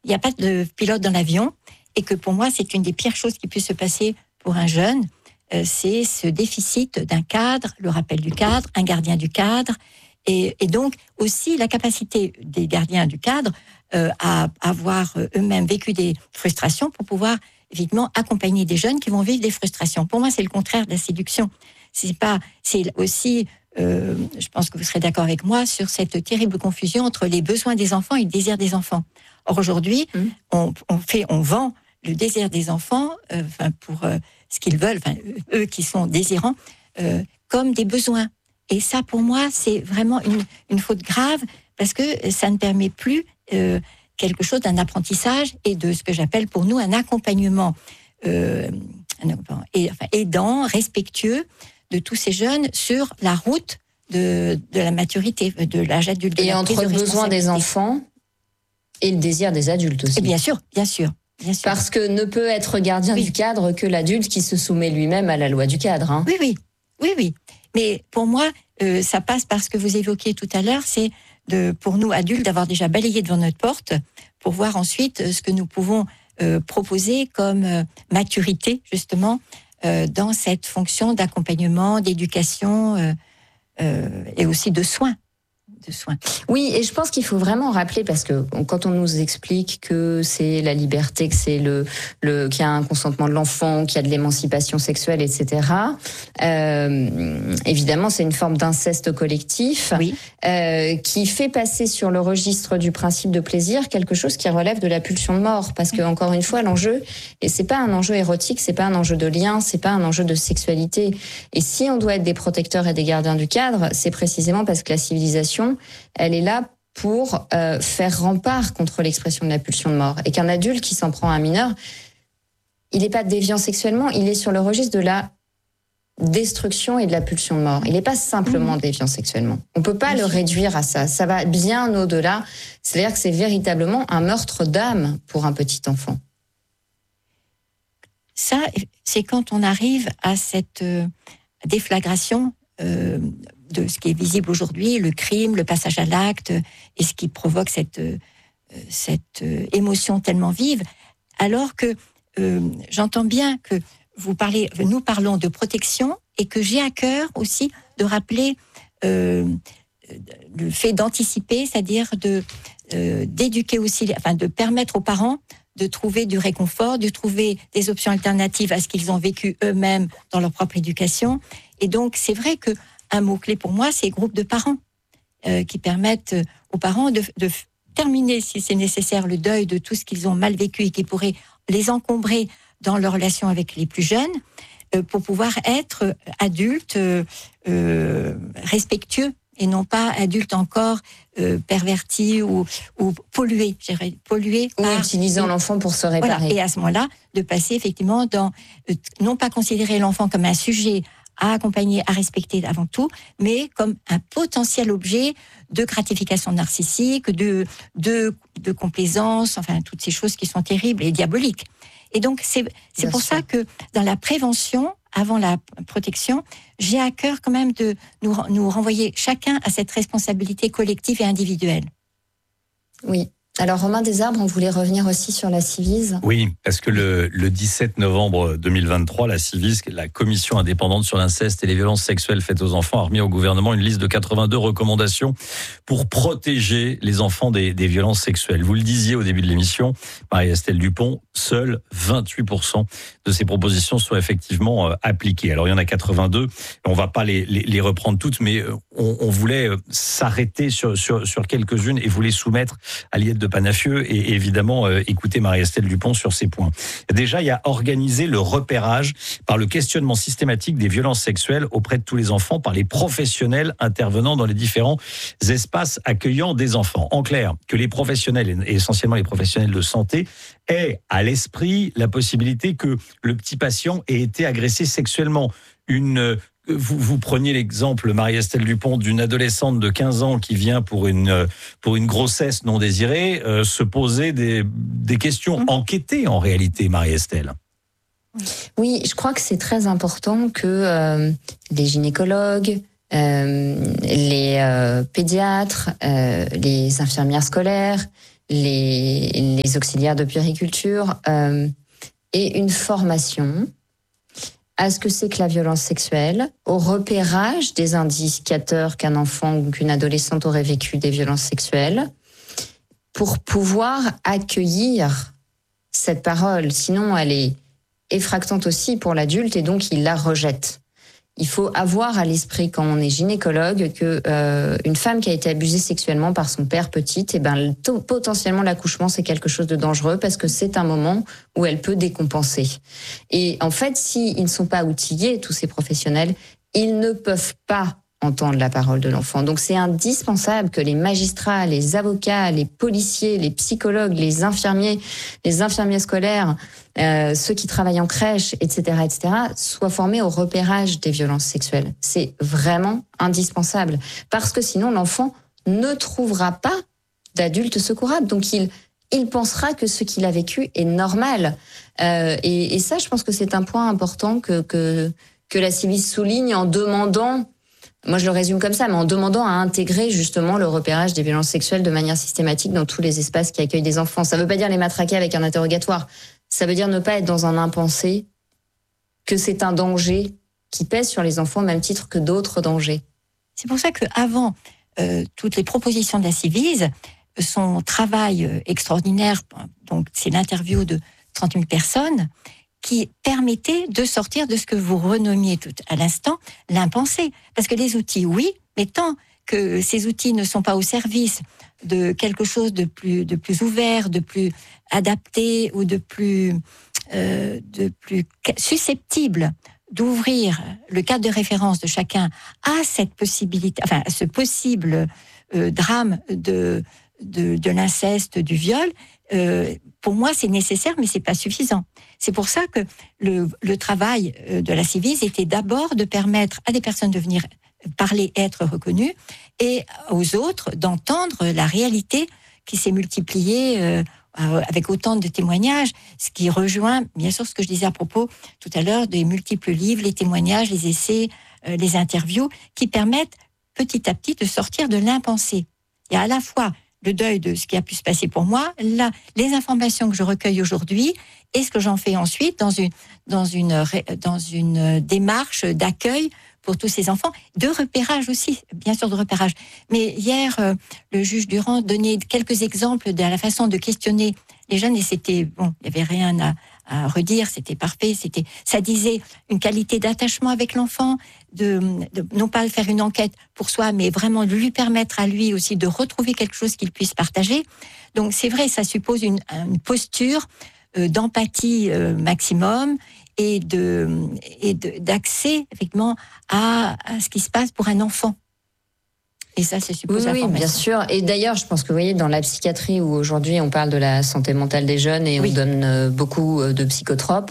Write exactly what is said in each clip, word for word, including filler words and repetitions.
il n'y a pas de pilote dans l'avion, et que pour moi, c'est une des pires choses qui puisse se passer pour un jeune, euh, c'est ce déficit d'un cadre, le rappel du cadre, un gardien du cadre, et, et donc aussi la capacité des gardiens du cadre euh, à avoir eux-mêmes vécu des frustrations pour pouvoir évidemment accompagner des jeunes qui vont vivre des frustrations. Pour moi, c'est le contraire de la séduction. C'est pas, c'est aussi, euh, je pense que vous serez d'accord avec moi sur cette terrible confusion entre les besoins des enfants et le désir des enfants. Or aujourd'hui, mmh. on, on fait, on vend le désir des enfants, euh, enfin pour euh, ce qu'ils veulent, enfin eux qui sont désirants, euh, comme des besoins. Et ça, pour moi, c'est vraiment une, une faute grave parce que ça ne permet plus euh, quelque chose d'un apprentissage et de ce que j'appelle pour nous un accompagnement euh, et, enfin, aidant, respectueux de tous ces jeunes sur la route de, de la maturité, de l'âge adulte. Et entre le besoin des enfants et le désir des adultes aussi. Et bien sûr, bien sûr. Bien sûr. Parce que ne peut être gardien oui. du cadre que l'adulte qui se soumet lui-même à la loi du cadre. Hein. Oui, oui, oui, oui. Mais pour moi, euh, ça passe par ce que vous évoquiez tout à l'heure, c'est de, pour nous adultes d'avoir déjà balayé devant notre porte pour voir ensuite ce que nous pouvons euh, proposer comme euh, maturité justement euh, dans cette fonction d'accompagnement, d'éducation euh, euh, et aussi de soins. De soins. Oui, et je pense qu'il faut vraiment rappeler, parce que quand on nous explique que c'est la liberté, que c'est le, le qu'il y a un consentement de l'enfant, qu'il y a de l'émancipation sexuelle, et cetera. Euh, évidemment, c'est une forme d'inceste collectif oui. euh, qui fait passer sur le registre du principe de plaisir quelque chose qui relève de la pulsion de mort, parce que encore une fois, l'enjeu, et c'est pas un enjeu érotique, c'est pas un enjeu de lien, c'est pas un enjeu de sexualité. Et si on doit être des protecteurs et des gardiens du cadre, c'est précisément parce que la civilisation elle est là pour euh, faire rempart contre l'expression de la pulsion de mort. Et qu'un adulte qui s'en prend à un mineur, il n'est pas déviant sexuellement, il est sur le registre de la destruction et de la pulsion de mort. Il n'est pas simplement mmh. déviant sexuellement. On ne peut pas le réduire à ça. Ça va bien au-delà. C'est-à-dire que c'est véritablement un meurtre d'âme pour un petit enfant. Ça, c'est quand on arrive à cette euh, déflagration euh, de ce qui est visible aujourd'hui, le crime, le passage à l'acte, et ce qui provoque cette, euh, cette euh, émotion tellement vive, alors que euh, j'entends bien que vous parlez, nous parlons de protection, et que j'ai à cœur aussi de rappeler euh, le fait d'anticiper, c'est-à-dire de, euh, d'éduquer aussi, enfin de permettre aux parents de trouver du réconfort, de trouver des options alternatives à ce qu'ils ont vécu eux-mêmes dans leur propre éducation. Et donc, c'est vrai que un mot-clé pour moi, c'est groupe de parents euh, qui permettent aux parents de, de terminer, si c'est nécessaire, le deuil de tout ce qu'ils ont mal vécu et qui pourrait les encombrer dans leur relation avec les plus jeunes, euh, pour pouvoir être adultes euh, euh, respectueux et non pas adultes encore euh, pervertis ou, ou pollués, je dirais, pollués ou par, utilisant l'enfant pour se réparer. Voilà. Et à ce moment-là, de passer effectivement dans euh, non pas considérer l'enfant comme un sujet à accompagner, à respecter avant tout, mais comme un potentiel objet de gratification narcissique, de, de, de complaisance, enfin toutes ces choses qui sont terribles et diaboliques. Et donc c'est, c'est pour sûr. ça que dans la prévention, avant la protection, j'ai à cœur quand même de nous, nous renvoyer chacun à cette responsabilité collective et individuelle. Oui. Alors Romain Desarbres, on voulait revenir aussi sur la Ciivise. Oui, parce que le, le dix-sept novembre deux mille vingt-trois, la Ciivise, la commission indépendante sur l'inceste et les violences sexuelles faites aux enfants, a remis au gouvernement une liste de quatre-vingt-deux recommandations pour protéger les enfants des, des violences sexuelles. Vous le disiez au début de l'émission, Marie-Estelle Dupont, seuls vingt-huit pour cent de ces propositions sont effectivement euh, appliquées. Alors il y en a quatre-vingt-deux, on ne va pas les, les, les reprendre toutes, mais euh, on, on voulait euh, s'arrêter sur, sur, sur quelques-unes et vous les soumettre à l'aide de Panafieux et évidemment euh, écouter Marie-Estelle Dupont sur ces points. Déjà, il y a organisé le repérage par le questionnement systématique des violences sexuelles auprès de tous les enfants par les professionnels intervenant dans les différents espaces accueillant des enfants. En clair, que les professionnels, et essentiellement les professionnels de santé, aient à l'esprit la possibilité que le petit patient ait été agressé sexuellement. Une Vous, vous preniez l'exemple, Marie-Estelle Dupont, d'une adolescente de quinze ans qui vient pour une, pour une grossesse non désirée, euh, se poser des, des questions, mmh. enquêter en réalité, Marie-Estelle. Oui, je crois que c'est très important que euh, les gynécologues, euh, les euh, pédiatres, euh, les infirmières scolaires, les, les auxiliaires de puériculture euh, et une formation à ce que c'est que la violence sexuelle, au repérage des indicateurs qu'un enfant ou qu'une adolescente aurait vécu des violences sexuelles, pour pouvoir accueillir cette parole. Sinon, elle est effractante aussi pour l'adulte et donc il la rejette. Il faut avoir à l'esprit, quand on est gynécologue, que euh, une femme qui a été abusée sexuellement par son père petite, eh ben, potentiellement l'accouchement c'est quelque chose de dangereux parce que c'est un moment où elle peut décompenser. Et en fait, s'ils ne sont pas outillés, tous ces professionnels, ils ne peuvent pas entendre la parole de l'enfant. Donc c'est indispensable que les magistrats, les avocats, les policiers, les psychologues, les infirmiers, les infirmiers scolaires, euh, ceux qui travaillent en crèche, et cetera, et cetera, soient formés au repérage des violences sexuelles. C'est vraiment indispensable parce que sinon l'enfant ne trouvera pas d'adulte secourable. Donc il il pensera que ce qu'il a vécu est normal. Euh, et, et ça, je pense que c'est un point important que que que la Civis souligne en demandant. Moi, je le résume comme ça, mais en demandant à intégrer justement le repérage des violences sexuelles de manière systématique dans tous les espaces qui accueillent des enfants. Ça ne veut pas dire les matraquer avec un interrogatoire. Ça veut dire ne pas être dans un impensé que c'est un danger qui pèse sur les enfants au même titre que d'autres dangers. C'est pour ça qu'avant euh, toutes les propositions de la Civis, son travail extraordinaire, donc c'est l'interview de trente mille personnes, qui permettait de sortir de ce que vous renommiez tout à l'instant, l'impensé. Parce que les outils, oui, mais tant que ces outils ne sont pas au service de quelque chose de plus, de plus ouvert, de plus adapté ou de plus, euh, de plus susceptible d'ouvrir le cadre de référence de chacun à cette possibilité, enfin, à ce possible euh, drame de, de, de l'inceste, du viol, euh, pour moi, c'est nécessaire, mais c'est pas suffisant. C'est pour ça que le, le travail de la Civis était d'abord de permettre à des personnes de venir parler, être reconnues, et aux autres d'entendre la réalité qui s'est multipliée euh, avec autant de témoignages, ce qui rejoint, bien sûr, ce que je disais à propos tout à l'heure des multiples livres, les témoignages, les essais, euh, les interviews, qui permettent petit à petit de sortir de l'impensé. Il y a à la fois le deuil de ce qui a pu se passer pour moi, là, les informations que je recueille aujourd'hui et ce que j'en fais ensuite dans une, dans une, dans une démarche d'accueil pour tous ces enfants, de repérage aussi, bien sûr de repérage. Mais hier, euh, le juge Durand donnait quelques exemples de la façon de questionner les jeunes et c'était, bon, il n'y avait rien à, à redire, c'était parfait, c'était, ça disait une qualité d'attachement avec l'enfant, de, de non pas faire une enquête pour soi, mais vraiment de lui permettre à lui aussi de retrouver quelque chose qu'il puisse partager. Donc c'est vrai, ça suppose une, une posture euh, d'empathie euh, maximum et de et de, d'accès effectivement à, à ce qui se passe pour un enfant. Et ça, ça suppose oui, la formation. Oui, bien sûr. Et d'ailleurs, je pense que vous voyez, dans la psychiatrie où aujourd'hui on parle de la santé mentale des jeunes et oui. on donne beaucoup de psychotropes,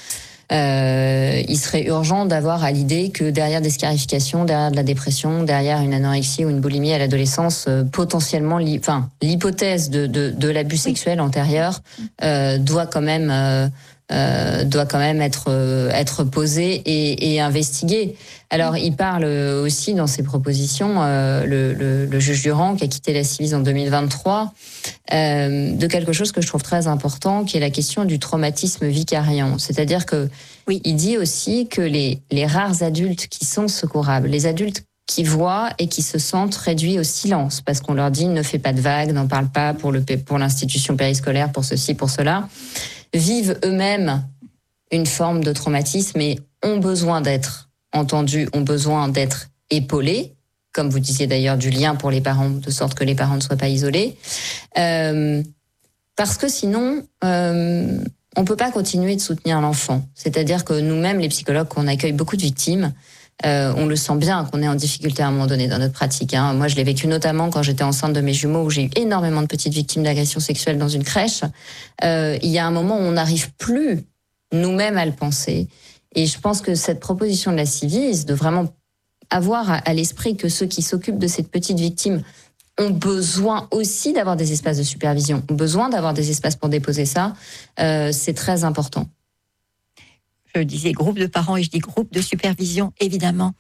euh, il serait urgent d'avoir à l'idée que derrière des scarifications, derrière de la dépression, derrière une anorexie ou une boulimie à l'adolescence, euh, potentiellement, li- enfin, l'hypothèse de, de, de l'abus oui. sexuel antérieur euh, doit quand même... Euh, Euh, doit quand même être euh, être posé et, et investigué. Alors, il parle aussi dans ses propositions, euh, le, le, le juge Durand, qui a quitté la Civis en deux mille vingt-trois, euh, de quelque chose que je trouve très important, qui est la question du traumatisme vicariant. C'est-à-dire que oui, il dit aussi que les les rares adultes qui sont secourables, les adultes qui voient et qui se sentent réduits au silence parce qu'on leur dit ne fais pas de vagues, n'en parle pas pour le pour l'institution périscolaire, pour ceci, pour cela, vivent eux-mêmes une forme de traumatisme et ont besoin d'être entendus, ont besoin d'être épaulés, comme vous disiez d'ailleurs du lien pour les parents, de sorte que les parents ne soient pas isolés, euh, parce que sinon euh, on peut pas continuer de soutenir l'enfant. C'est-à-dire que nous-mêmes, les psychologues, qu'on accueille beaucoup de victimes, Euh, on le sent bien qu'on est en difficulté à un moment donné dans notre pratique. Hein. Moi, je l'ai vécu notamment quand j'étais enceinte de mes jumeaux, où j'ai eu énormément de petites victimes d'agressions sexuelles dans une crèche. Euh, il y a un moment où on n'arrive plus nous-mêmes à le penser. Et je pense que cette proposition de la Civis, de vraiment avoir à, à l'esprit que ceux qui s'occupent de cette petite victime ont besoin aussi d'avoir des espaces de supervision, ont besoin d'avoir des espaces pour déposer ça, euh, c'est très important. Je disais groupe de parents et je dis groupe de supervision, évidemment.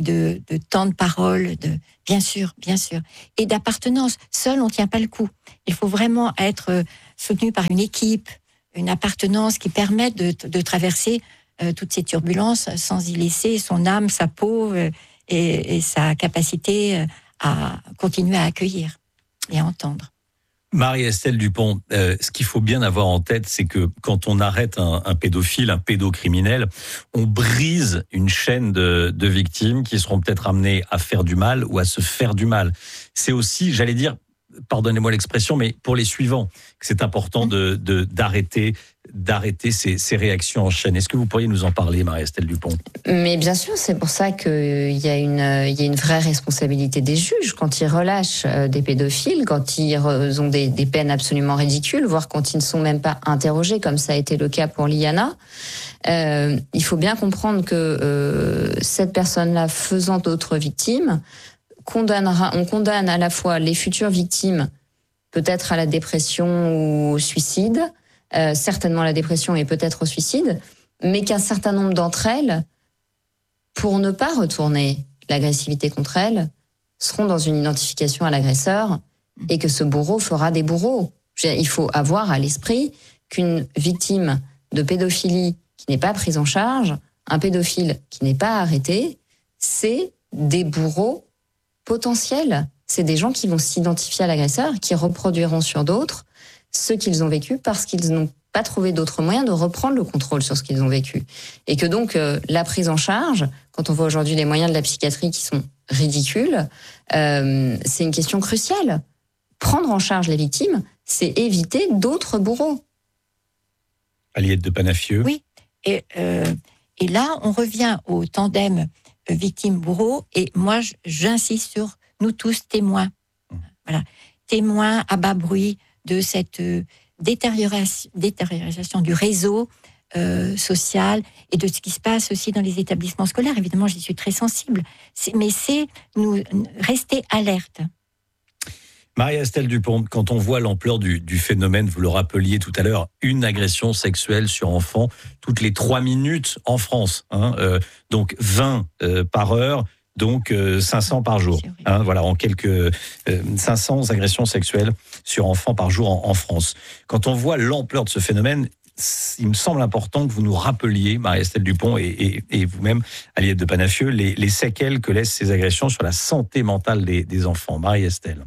et de, de temps de parole, de, bien sûr, bien sûr, et d'appartenance. Seul, on tient pas le coup. Il faut vraiment être soutenu par une équipe, une appartenance qui permette de, de traverser euh, toutes ces turbulences sans y laisser son âme, sa peau euh, et, et sa capacité à continuer à accueillir et à entendre. Marie-Estelle Dupont, euh, ce qu'il faut bien avoir en tête, c'est que quand on arrête un, un pédophile, un pédocriminel, on brise une chaîne de, de victimes qui seront peut-être amenées à faire du mal ou à se faire du mal. C'est aussi, j'allais dire, pardonnez-moi l'expression, mais pour les suivants, que c'est important de, de, d'arrêter, d'arrêter ces, ces réactions en chaîne. Est-ce que vous pourriez nous en parler, Marie-Estelle Dupont ? Mais bien sûr, c'est pour ça qu'il y a une, il y a une vraie responsabilité des juges quand ils relâchent des pédophiles, quand ils ont des, des peines absolument ridicules, voire quand ils ne sont même pas interrogés, comme ça a été le cas pour Liana. Euh, il faut bien comprendre que euh, cette personne-là, faisant d'autres victimes, condamnera, on condamne à la fois les futures victimes, peut-être à la dépression ou au suicide, euh, certainement à la dépression et peut-être au suicide, mais qu'un certain nombre d'entre elles, pour ne pas retourner l'agressivité contre elles, seront dans une identification à l'agresseur et que ce bourreau fera des bourreaux. Il faut avoir à l'esprit qu'une victime de pédophilie qui n'est pas prise en charge, un pédophile qui n'est pas arrêté, c'est des bourreaux potentiels. C'est des gens qui vont s'identifier à l'agresseur, qui reproduiront sur d'autres ce qu'ils ont vécu parce qu'ils n'ont pas trouvé d'autres moyens de reprendre le contrôle sur ce qu'ils ont vécu. Et que donc, euh, la prise en charge, quand on voit aujourd'hui les moyens de la psychiatrie qui sont ridicules, euh, c'est une question cruciale. Prendre en charge les victimes, c'est éviter d'autres bourreaux. Aliette de Panafieux. Oui, et, euh, et là, on revient au tandem victime-bourreau, et moi, j'insiste sur nous tous témoins. Voilà, témoins à bas bruit de cette euh, détérioration, détérioration du réseau euh, social et de ce qui se passe aussi dans les établissements scolaires. Évidemment, j'y suis très sensible, c'est, mais c'est nous rester alerte. Marie-Estelle Dupont, quand on voit l'ampleur du, du phénomène, vous le rappeliez tout à l'heure, une agression sexuelle sur enfant toutes les trois minutes en France, hein, euh, donc vingt euh, par heure, donc euh, cinq cents par jour. Hein, voilà, en quelques euh, cinq cents agressions sexuelles sur enfants par jour en, en France. Quand on voit l'ampleur de ce phénomène, il me semble important que vous nous rappeliez, Marie-Estelle Dupont et, et, et vous-même, Aliette de Panafieux, les, les séquelles que laissent ces agressions sur la santé mentale des, des enfants. Marie-Estelle.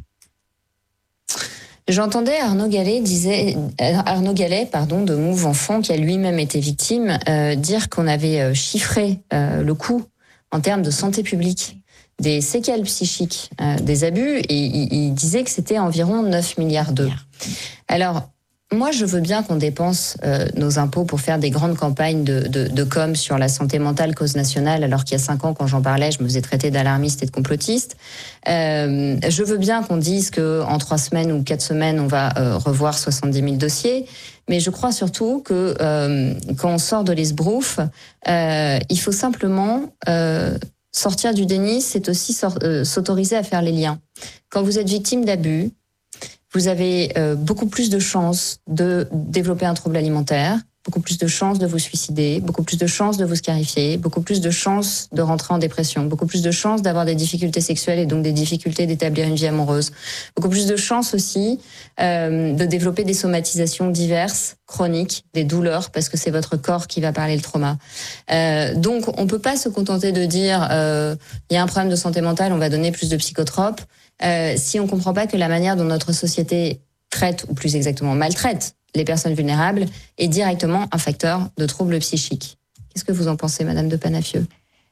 J'entendais Arnaud Gallet, disait, Arnaud Gallet pardon, de Move Enfant, qui a lui-même été victime, euh, dire qu'on avait chiffré euh, le coût en termes de santé publique des séquelles psychiques euh, des abus, et il, il disait que c'était environ neuf milliards d'euros. Alors, moi, je veux bien qu'on dépense euh, nos impôts pour faire des grandes campagnes de, de, de com sur la santé mentale, cause nationale, alors qu'il y a cinq ans, quand j'en parlais, je me faisais traiter d'alarmiste et de complotiste. Euh, je veux bien qu'on dise qu'en trois semaines ou quatre semaines, on va euh, revoir soixante-dix mille dossiers. Mais je crois surtout que euh, quand on sort de l'esbrouf, euh, il faut simplement euh, sortir du déni, c'est aussi sort, euh, s'autoriser à faire les liens. Quand vous êtes victime d'abus, vous avez euh, beaucoup plus de chances de développer un trouble alimentaire, beaucoup plus de chances de vous suicider, beaucoup plus de chances de vous scarifier, beaucoup plus de chances de rentrer en dépression, beaucoup plus de chances d'avoir des difficultés sexuelles et donc des difficultés d'établir une vie amoureuse, beaucoup plus de chances aussi euh, de développer des somatisations diverses, chroniques, des douleurs, parce que c'est votre corps qui va parler le trauma. Euh, donc on peut pas se contenter de dire euh, il y a un problème de santé mentale, on va donner plus de psychotropes, euh, si on comprend pas que la manière dont notre société traite, ou plus exactement maltraite, les personnes vulnérables est directement un facteur de troubles psychiques. Qu'est-ce que vous en pensez, Madame de Panafieux ?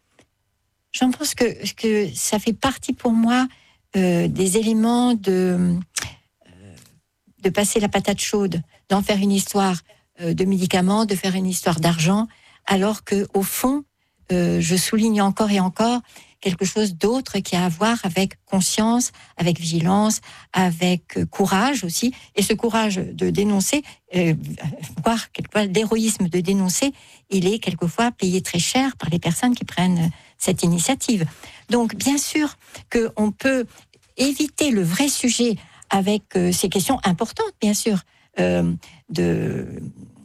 J'en pense que, que ça fait partie pour moi euh, des éléments de, euh, de passer la patate chaude, d'en faire une histoire euh, de médicaments, de faire une histoire d'argent, alors que au fond, euh, je souligne encore et encore quelque chose d'autre qui a à voir avec conscience, avec vigilance, avec euh, courage aussi. Et ce courage de dénoncer, euh, voire quelquefois d'héroïsme de dénoncer, il est quelquefois payé très cher par les personnes qui prennent cette initiative. Donc, bien sûr qu'on peut éviter le vrai sujet avec euh, ces questions importantes, bien sûr, euh, de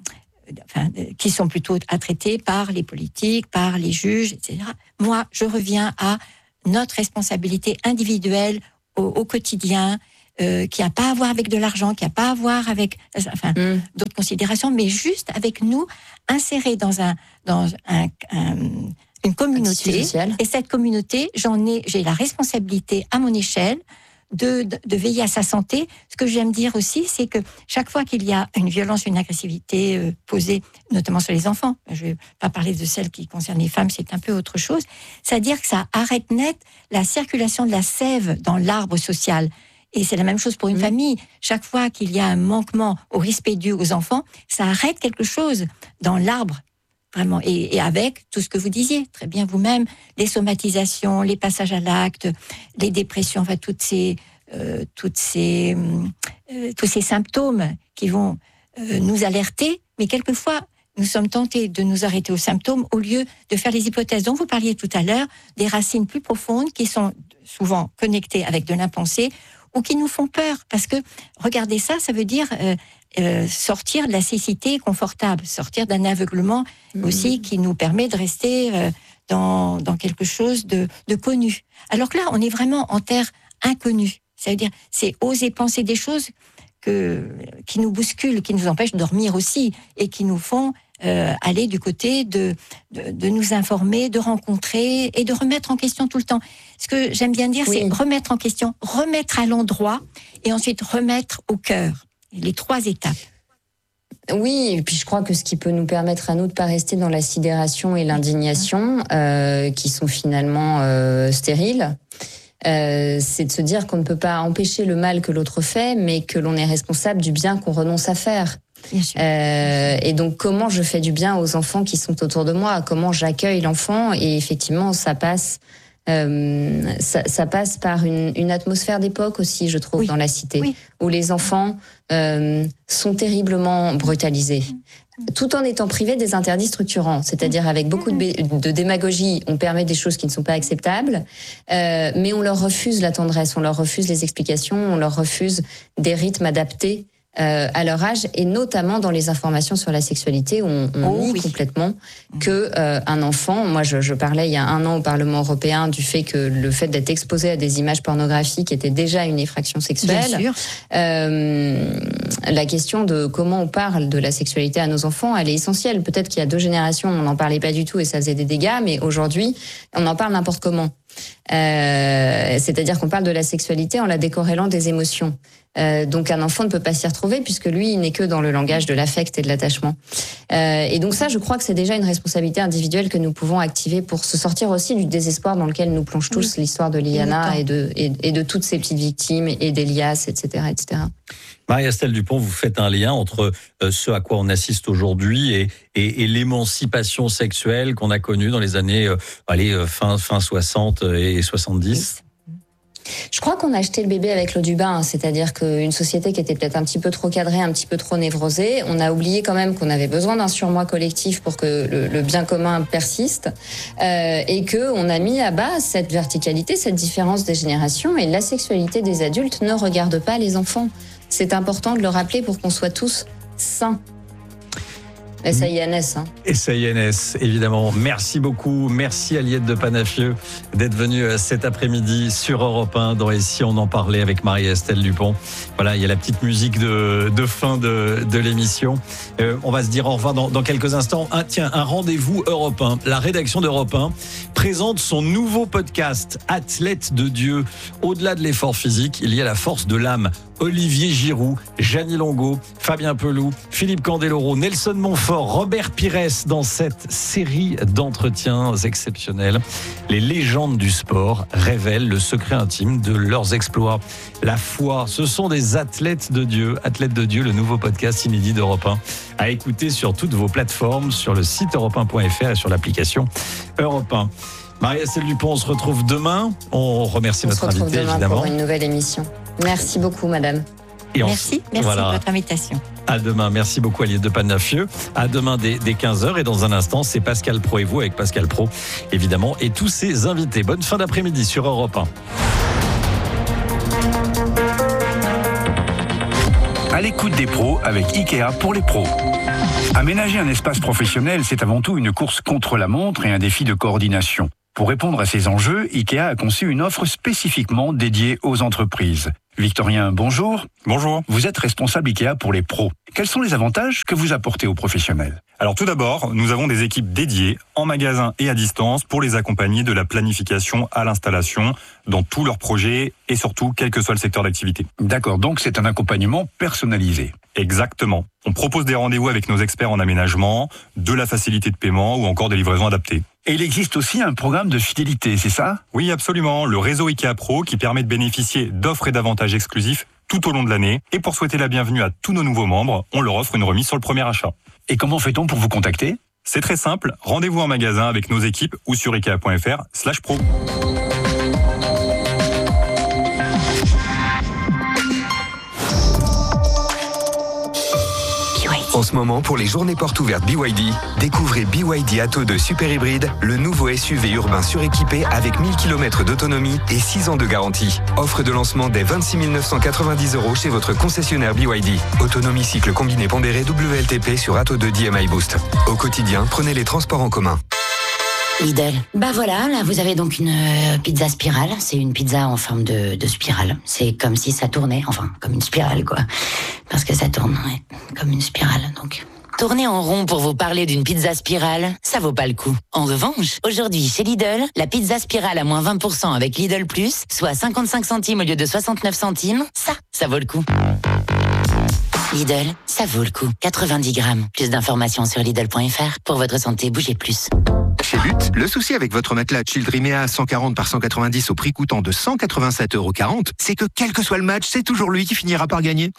enfin, qui sont plutôt à traiter par les politiques, par les juges, et cetera. Moi, je reviens à notre responsabilité individuelle au, au quotidien, euh, qui n'a pas à voir avec de l'argent, qui n'a pas à voir avec enfin, mmh. d'autres considérations, mais juste avec nous, insérés dans, un, dans un, un, une communauté. Et cette communauté, j'en ai, j'ai la responsabilité à mon échelle de, de, de veiller à sa santé. Ce que j'aime dire aussi, c'est que chaque fois qu'il y a une violence, une agressivité euh, posée, notamment sur les enfants, je ne vais pas parler de celle qui concerne les femmes, c'est un peu autre chose, c'est-à-dire que ça arrête net la circulation de la sève dans l'arbre social. Et c'est la même chose pour une mmh. famille. Chaque fois qu'il y a un manquement au respect dû aux enfants, ça arrête quelque chose dans l'arbre. Vraiment, et, et avec tout ce que vous disiez, très bien vous-même, les somatisations, les passages à l'acte, les dépressions, enfin toutes ces, euh, toutes ces, euh, tous ces symptômes qui vont euh, nous alerter, mais quelquefois nous sommes tentés de nous arrêter aux symptômes au lieu de faire les hypothèses dont vous parliez tout à l'heure, des racines plus profondes qui sont souvent connectées avec de l'impensé ou qui nous font peur, parce que regardez ça, ça veut dire euh, euh, sortir de la cécité confortable, sortir d'un aveuglement mmh. aussi qui nous permet de rester euh, dans, dans quelque chose de, de connu. Alors que là, on est vraiment en terre inconnue. Ça veut dire, c'est oser penser des choses que, qui nous bousculent, qui nous empêchent de dormir aussi, et qui nous font euh, aller du côté de, de, de nous informer, de rencontrer et de remettre en question tout le temps. Ce que j'aime bien dire, oui. c'est remettre en question, remettre à l'endroit et ensuite remettre au cœur. Les trois étapes. Oui, et puis je crois que ce qui peut nous permettre à nous de pas rester dans la sidération et l'indignation, euh, qui sont finalement euh, stériles, euh, c'est de se dire qu'on ne peut pas empêcher le mal que l'autre fait, mais que l'on est responsable du bien qu'on renonce à faire. Bien sûr. Euh, et donc comment je fais du bien aux enfants qui sont autour de moi, comment j'accueille l'enfant, et effectivement ça passe euh, ça, ça passe par une, une atmosphère d'époque aussi, je trouve, oui. dans la cité, oui. où les enfants euh, sont terriblement brutalisés, tout en étant privés des interdits structurants, c'est-à-dire avec beaucoup de, de démagogie, on permet des choses qui ne sont pas acceptables, euh, mais on leur refuse la tendresse, on leur refuse les explications, on leur refuse des rythmes adaptés Euh, à leur âge, et notamment dans les informations sur la sexualité où on, on oh, nie oui. complètement que euh, un enfant, moi je, je parlais il y a un an au Parlement européen du fait que le fait d'être exposé à des images pornographiques était déjà une effraction sexuelle. Bien sûr. Euh, la question de comment on parle de la sexualité à nos enfants, elle est essentielle. Peut-être qu'il y a deux générations, on n'en parlait pas du tout et ça faisait des dégâts, mais aujourd'hui, on en parle n'importe comment. Euh, c'est-à-dire qu'on parle de la sexualité en la décorrélant des émotions. Euh, donc un enfant ne peut pas s'y retrouver puisque lui, il n'est que dans le langage de l'affect et de l'attachement. Euh, et donc ça, je crois que c'est déjà une responsabilité individuelle que nous pouvons activer pour se sortir aussi du désespoir dans lequel nous plonge tous oui. l'histoire de Liana et de, et, et de toutes ces petites victimes et d'Elias, et cetera, et cetera. Marie-Estelle Dupont, vous faites un lien entre ce à quoi on assiste aujourd'hui et, et, et l'émancipation sexuelle qu'on a connue dans les années euh, allez, fin, fin soixante et soixante-dix. Je crois qu'on a jeté le bébé avec l'eau du bain, c'est-à-dire qu'une société qui était peut-être un petit peu trop cadrée, un petit peu trop névrosée, on a oublié quand même qu'on avait besoin d'un surmoi collectif pour que le, le bien commun persiste, euh, et que on a mis à bas cette verticalité, cette différence des générations, et la sexualité des adultes ne regarde pas les enfants. C'est important de le rappeler pour qu'on soit tous sains. S A I N S. Hein. S A I N S, évidemment. Merci beaucoup. Merci Aliette de Panafieux d'être venue cet après-midi sur Europe un dans Et si on en parlait avec Marie-Estelle Dupont. Voilà, il y a la petite musique de, de fin de, de l'émission. Euh, on va se dire au revoir dans, dans quelques instants. Un, tiens, un rendez-vous Europe un. La rédaction d'Europe un présente son nouveau podcast Athlète de Dieu. Au-delà de l'effort physique, il y a la force de l'âme. Olivier Giroud, Jeannie Longo, Fabien Peloux, Philippe Candeloro, Nelson Montfort, Robert Pires dans cette série d'entretiens exceptionnels. Les légendes du sport révèlent le secret intime de leurs exploits. La foi, ce sont des athlètes de Dieu. Athlètes de Dieu, le nouveau podcast inédit d'Europe un. À écouter sur toutes vos plateformes, sur le site europe un point f r et sur l'application Europe un. Marie-Estelle Dupont, on se retrouve demain. On remercie on notre invité, évidemment. On se retrouve demain pour une nouvelle émission. Merci beaucoup, madame. Et merci, on... merci voilà. de votre invitation. À demain. Merci beaucoup, Aliette de Panafieux. À demain dès, dès quinze heures. Et dans un instant, c'est Pascal Pro et vous avec Pascal Pro, évidemment, et tous ses invités. Bonne fin d'après-midi sur Europe un. à l'écoute des pros avec Ikea pour les pros. Aménager un espace professionnel, c'est avant tout une course contre la montre et un défi de coordination. Pour répondre à ces enjeux, Ikea a conçu une offre spécifiquement dédiée aux entreprises. Victorien, bonjour. Bonjour. Vous êtes responsable Ikea pour les pros. Quels sont les avantages que vous apportez aux professionnels ? Alors tout d'abord, nous avons des équipes dédiées en magasin et à distance pour les accompagner de la planification à l'installation dans tous leurs projets et surtout quel que soit le secteur d'activité. D'accord, donc c'est un accompagnement personnalisé. Exactement. On propose des rendez-vous avec nos experts en aménagement, de la facilité de paiement ou encore des livraisons adaptées. Et il existe aussi un programme de fidélité, c'est ça ? Oui, absolument. Le réseau Ikea Pro qui permet de bénéficier d'offres et d'avantages exclusifs tout au long de l'année. Et pour souhaiter la bienvenue à tous nos nouveaux membres, on leur offre une remise sur le premier achat. Et comment fait-on pour vous contacter ? C'est très simple. Rendez-vous en magasin avec nos équipes ou sur ikea.fr slash pro. En ce moment, pour les journées portes ouvertes B Y D, découvrez B Y D Atto deux Super Hybride, le nouveau S U V urbain suréquipé avec mille kilomètres d'autonomie et six ans de garantie. Offre de lancement dès vingt-six mille neuf cent quatre-vingt-dix euros chez votre concessionnaire B Y D. Autonomie cycle combiné pondéré W L T P sur Atto deux D M I Boost. Au quotidien, prenez les transports en commun. Lidl. Bah voilà, là vous avez donc une euh, pizza spirale. C'est une pizza en forme de, de spirale. C'est comme si ça tournait, enfin comme une spirale quoi. Parce que ça tourne, ouais, comme une spirale donc. Tourner en rond pour vous parler d'une pizza spirale, ça vaut pas le coup. En revanche, aujourd'hui chez Lidl, la pizza spirale à moins vingt pour cent avec Lidl Plus, soit cinquante-cinq centimes au lieu de soixante-neuf centimes, ça, ça vaut le coup. Lidl, ça vaut le coup. quatre-vingt-dix grammes. Plus d'informations sur Lidl point F R. Pour votre santé, bougez plus. Chez But, le souci avec votre matelas Childrimea cent quarante par cent quatre-vingt-dix au prix coûtant de cent quatre-vingt-sept euros quarante, c'est que quel que soit le match, c'est toujours lui qui finira par gagner.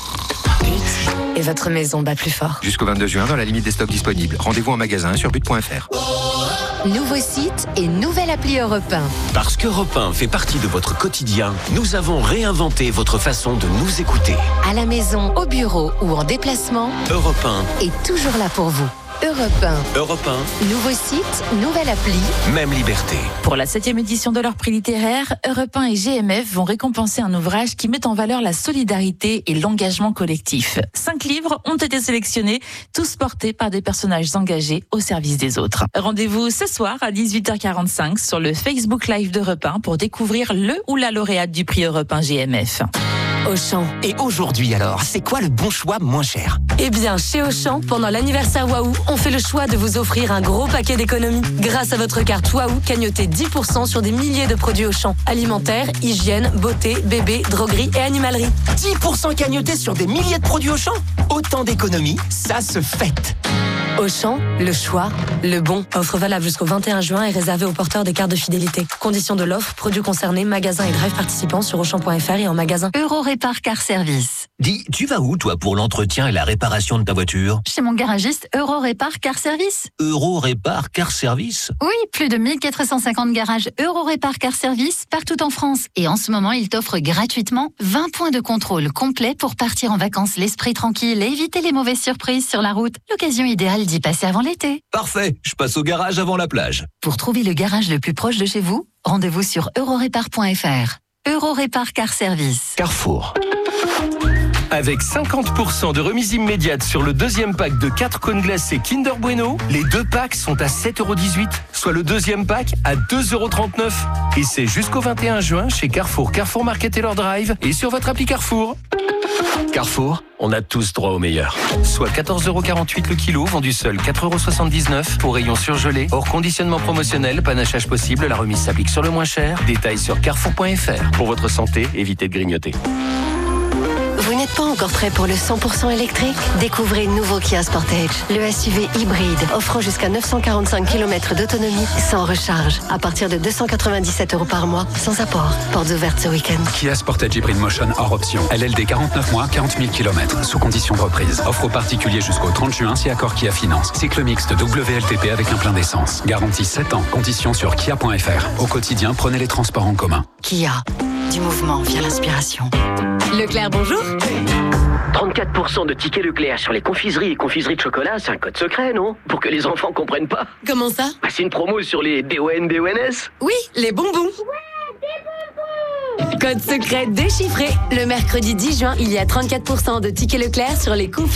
Et votre maison bat plus fort. Jusqu'au vingt-deux juin, dans la limite des stocks disponibles. Rendez-vous en magasin sur but point F R. Nouveau site et nouvelle appli Europe un. Parce qu'Europe un fait partie de votre quotidien, nous avons réinventé votre façon de nous écouter. À la maison, au bureau ou en déplacement, Europe un est toujours là pour vous. Europe un. Europe un. Nouveau site, nouvelle appli. Même liberté. Pour la septième édition de leur prix littéraire, Europe un et G M F vont récompenser un ouvrage qui met en valeur la solidarité et l'engagement collectif. Cinq livres ont été sélectionnés, tous portés par des personnages engagés au service des autres. Rendez-vous ce soir à dix-huit heures quarante-cinq sur le Facebook Live d'Europe un pour découvrir le ou la lauréate du prix Europe un G M F. Auchan. Et aujourd'hui alors, c'est quoi le bon choix moins cher ? Eh bien, chez Auchan, pendant l'anniversaire Waouh, on fait le choix de vous offrir un gros paquet d'économies. Grâce à votre carte Waouh, cagnotez dix pour cent sur des milliers de produits Auchan. Alimentaire, hygiène, beauté, bébé, droguerie et animalerie. dix pour cent cagnotés sur des milliers de produits Auchan ? Autant d'économies, ça se fête. Auchan, le choix, le bon. Offre valable jusqu'au vingt et un juin et réservée aux porteurs des cartes de fidélité. Conditions de l'offre, produits concernés, magasins et drive participants sur auchan point F R et en magasin. Eurorépar Car Service. Dis, tu vas où toi pour l'entretien et la réparation de ta voiture ? Chez mon garagiste Eurorépar Car Service. Eurorépar Car Service ? Oui, plus de mille quatre cent cinquante garages Eurorépar Car Service partout en France. Et en ce moment, ils t'offrent gratuitement vingt points de contrôle complets pour partir en vacances l'esprit tranquille et éviter les mauvaises surprises sur la route. L'occasion idéale d'y passer avant l'été. Parfait, je passe au garage avant la plage. Pour trouver le garage le plus proche de chez vous, rendez-vous sur eurorépar point F R. Eurorépar Car Service. Carrefour. Avec cinquante pour cent de remise immédiate sur le deuxième pack de quatre cônes glacés Kinder Bueno, les deux packs sont à sept euros dix-huit, soit le deuxième pack à deux euros trente-neuf. Et c'est jusqu'au vingt et un juin chez Carrefour, Carrefour Market et leur drive et sur votre appli Carrefour. Carrefour, on a tous droit au meilleur. Soit quatorze euros quarante-huit le kilo, vendu seul quatre euros soixante-dix-neuf pour rayon surgelé. Hors conditionnement promotionnel, panachage possible, la remise s'applique sur le moins cher. Détails sur carrefour point F R. Pour votre santé, évitez de grignoter. Vous n'êtes pas encore prêt pour le cent pour cent électrique ? Découvrez le nouveau Kia Sportage, le S U V hybride, offrant jusqu'à neuf cent quarante-cinq kilomètres d'autonomie sans recharge, à partir de deux cent quatre-vingt-dix-sept euros par mois, sans apport. Portes ouvertes ce week-end. Kia Sportage Hybrid Motion hors option. L L D quarante-neuf mois, quarante mille kilomètres, sous condition de reprise. Offre aux particuliers jusqu'au trente juin si accord Kia Finance. Cycle mixte W L T P avec un plein d'essence. Garantie sept ans. Conditions sur kia point F R. Au quotidien, prenez les transports en commun. Kia, du mouvement via l'inspiration. Leclerc, bonjour. trente-quatre pour cent de tickets Leclerc sur les confiseries et confiseries de chocolat, c'est un code secret, non ? Pour que les enfants comprennent pas. Comment ça ? Bah, c'est une promo sur les D O N, D O N S. Oui, les bonbons. Ouais, des bonbons. Code secret déchiffré. Le mercredi dix juin, il y a trente-quatre pour cent de tickets Leclerc sur les confis.